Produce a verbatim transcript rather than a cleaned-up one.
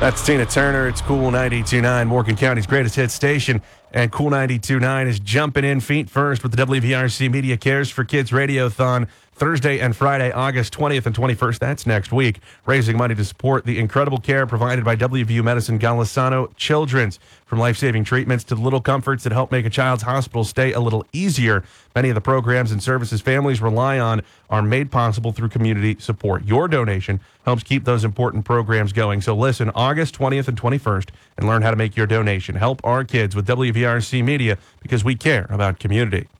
That's Tina Turner. It's Cool ninety-two point nine, Morgan County's greatest hit station. And Cool ninety-two point nine is jumping in feet first with the W V R C Media Cares for Kids Radiothon Thursday and Friday, August twentieth and twenty-first. That's next week, raising money to support the incredible care provided by W V U Medicine Golisano Children's. From life-saving treatments to the little comforts that help make a child's hospital stay a little easier, many of the programs and services families rely on are made possible through community support. Your donation helps keep those important programs going. So listen August twentieth and twenty-first and learn how to make your donation. Help our kids with W V R C Media because we care about community.